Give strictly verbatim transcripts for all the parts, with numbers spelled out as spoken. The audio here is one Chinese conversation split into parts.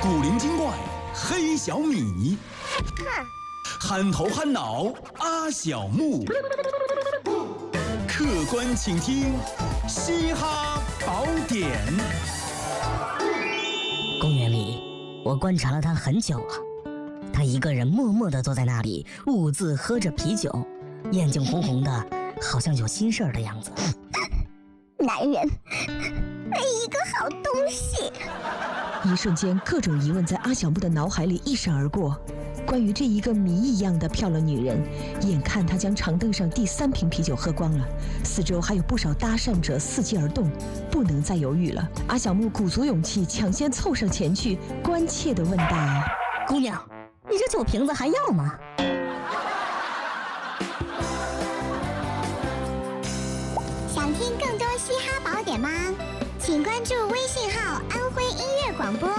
古灵精怪黑小米，憨头憨脑阿小木，客官请听嘻哈宝典。 公园里，我观察了他很久了。他一个人默默地坐在那里，兀自喝着啤酒，眼睛红红的，好像有心事儿的样子。 男人，没一个好东西。 一瞬间，各种疑问在阿小木的脑海里一闪而过。关于这一个谜一样的漂亮女人，眼看她将长凳上第三瓶啤酒喝光了，四周还有不少搭讪者伺机而动，不能再犹豫了。阿小木鼓足勇气，抢先凑上前去，关切地问道：“ 姑娘，你这酒瓶子还要吗？” 想听更多嘻哈宝典吗？请关注微信号安徽音乐广播。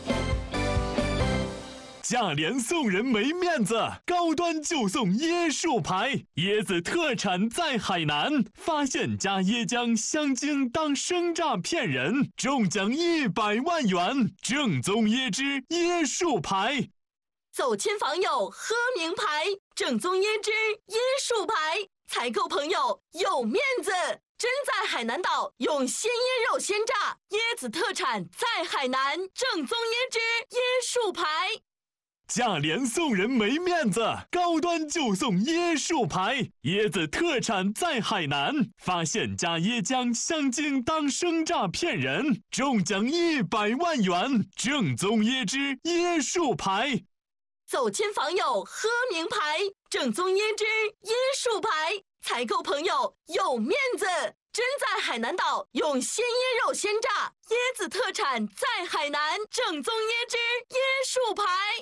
价廉送人没面子，高端就送椰树牌，椰子特产在海南，发现加椰浆香精当生榨骗人，中奖一百万元，正宗椰汁椰树牌。 走亲访友喝名牌，正宗椰汁椰树牌，采购朋友有面子。真在海南岛用鲜椰肉鲜榨，椰子特产在海南，正宗椰汁椰树牌。 价廉送人没面子，高端就送椰树牌，椰子特产在海南，发现加椰浆香精当生榨骗人，中奖一百万元，正宗椰汁椰树牌。 走亲访友喝名牌，正宗椰汁椰树牌，采购朋友有面子。真在海南岛用鲜椰肉鲜榨，椰子特产在海南，正宗椰汁椰树牌。